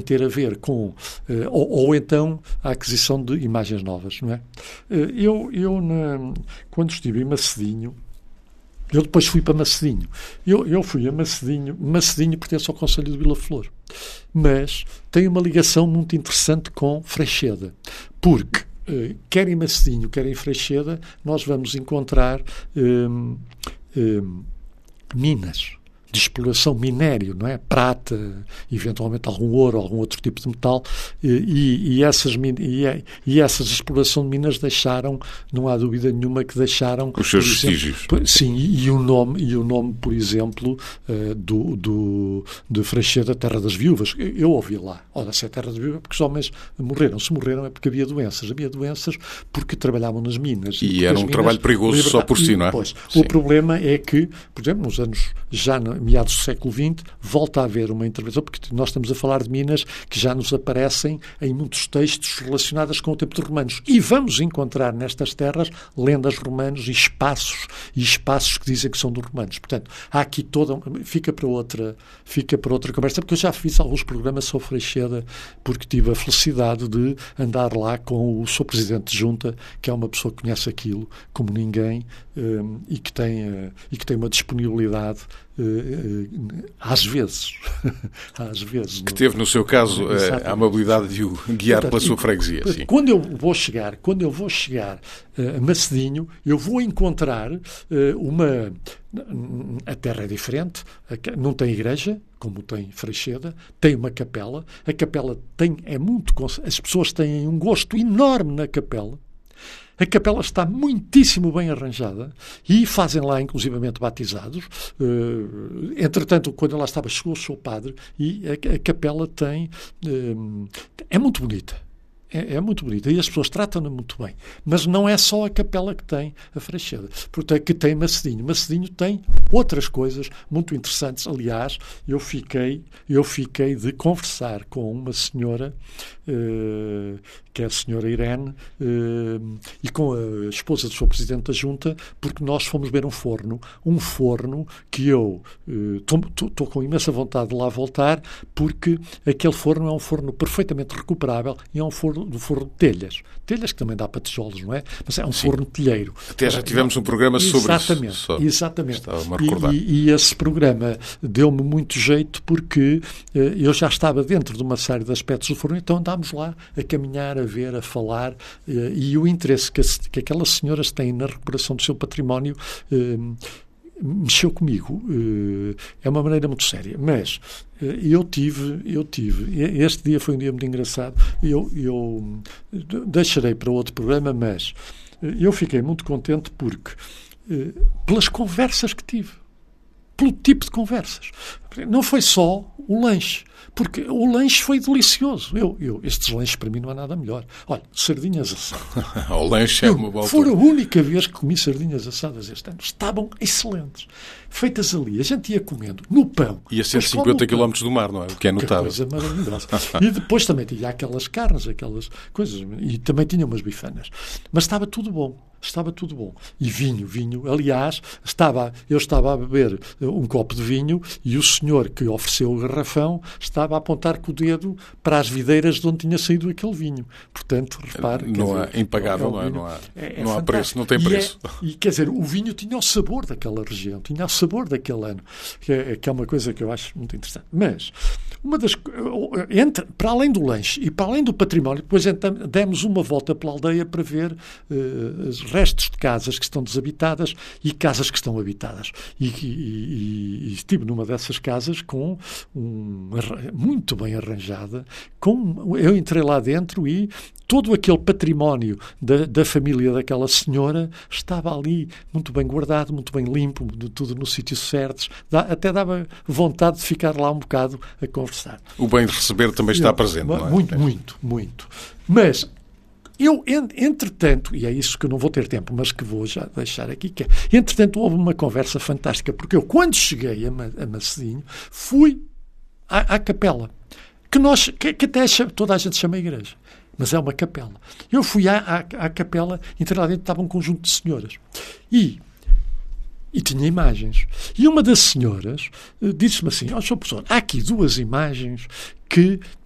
ter a ver com, ou então a aquisição de imagens novas, não é? Quando estive em Macedinho, eu depois fui para Macedinho. Eu fui a Macedinho. Macedinho pertence ao Concelho de Vila Flor. Mas tem uma ligação muito interessante com Freixeda. Porque, quer em Macedinho, quer em Freixeda, nós vamos encontrar minas de exploração, minério, não é? Prata, eventualmente algum ouro, algum outro tipo de metal, e essas exploração de minas deixaram, não há dúvida nenhuma que deixaram os seus vestígios. Sim, e o nome, por exemplo, de Freixeda, Terra das Viúvas. Eu ouvi lá, olha, se é Terra das Viúvas, porque os homens morreram. Se morreram é porque havia doenças. Havia doenças porque trabalhavam nas minas. E era um trabalho perigoso só por si, não é? Pois, o problema é que, por exemplo, nos anos, já meados do século XX, volta a haver uma intervenção, porque nós estamos a falar de minas que já nos aparecem em muitos textos relacionados com o tempo dos romanos. E vamos encontrar nestas terras lendas romanas e espaços que dizem que são dos romanos. Portanto, há aqui toda... Fica para outra conversa, porque eu já fiz alguns programas sobre Freixeda, porque tive a felicidade de andar lá com o Sr. Presidente de Junta, que é uma pessoa que conhece aquilo como ninguém, e que tem uma disponibilidade às vezes que teve no seu caso a amabilidade de o guiar, portanto, pela sua freguesia. Sim. Quando eu vou chegar a Macedinho, eu vou encontrar a terra é diferente, não tem igreja como tem Freixeda, tem uma capela, a capela as pessoas têm um gosto enorme na capela. A capela está muitíssimo bem arranjada e fazem lá, inclusivamente, batizados. Entretanto, quando eu lá estava, chegou o seu padre e a capela é muito bonita. É muito bonita e as pessoas tratam-na muito bem. Mas não é só a capela que tem a Freixeda, portanto, que tem Macedinho. Macedinho tem outras coisas muito interessantes. Aliás, eu fiquei de conversar com uma senhora, que é a senhora Irene, e com a esposa do Sr. Presidente da Junta, porque nós fomos ver um forno que eu estou com imensa vontade de lá voltar, porque aquele forno é um forno perfeitamente recuperável e é um forno de telhas. Telhas que também dá para tijolos, não é? Mas é um forno de telheiro. Até já tivemos um programa sobre isso. Exatamente. Estava-me a recordar. E esse programa deu-me muito jeito porque eu já estava dentro de uma série de aspectos do forno, então andámos lá a caminhar, a ver, a falar, e o interesse que aquelas senhoras têm na recuperação do seu património mexeu comigo. É uma maneira muito séria. Mas eu tive. Este dia foi um dia muito engraçado. Eu deixarei para outro programa, mas eu fiquei muito contente porque pelas conversas que tive. Pelo tipo de conversas. Não foi só o lanche, porque o lanche foi delicioso. Estes lanches para mim não há nada melhor. Olha, sardinhas assadas. O lanche é uma boa. Foi a única vez que comi sardinhas assadas este ano. Estavam excelentes. Feitas ali. A gente ia comendo no pão. E a 150 km do mar, não é? O que é notável. Coisa maravilhosa. E depois também tinha aquelas carnes, aquelas coisas. E também tinha umas bifanas. Mas estava tudo bom. E vinho. Aliás, eu estava a beber um copo de vinho e o senhor que ofereceu o garrafão estava a apontar com o dedo para as videiras de onde tinha saído aquele vinho. Portanto, repare... Não é impagável, não há preço, não tem preço. E quer dizer, o vinho tinha o sabor daquela região, tinha o sabor daquele ano, que é uma coisa que eu acho muito interessante. Mas, para além do lanche e para além do património, depois demos uma volta pela aldeia para ver os restos de casas que estão desabitadas e casas que estão habitadas. E estive numa dessas casas muito bem arranjada. Eu entrei lá dentro e todo aquele património da família daquela senhora estava ali muito bem guardado, muito bem limpo, tudo no sítio certo. Até dava vontade de ficar lá um bocado a conversar. O bem de receber também está presente, não é? Muito. Mas eu, entretanto, e é isso que eu não vou ter tempo, mas que vou já deixar aqui, entretanto houve uma conversa fantástica, porque eu, quando cheguei a Macedinho, fui à capela, que até toda a gente chama igreja, mas é uma capela. Eu fui à capela, entrei lá dentro, estava um conjunto de senhoras. E tinha imagens. E uma das senhoras disse-me assim: Sr. Professor, há aqui duas imagens que